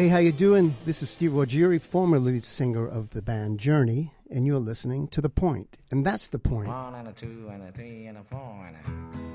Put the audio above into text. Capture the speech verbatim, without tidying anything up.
Hey, how you doing? This is Steve Rogeri, former lead singer of the band Journey, and you're listening to The Point. And that's the point. One and a two and a three and a four and a...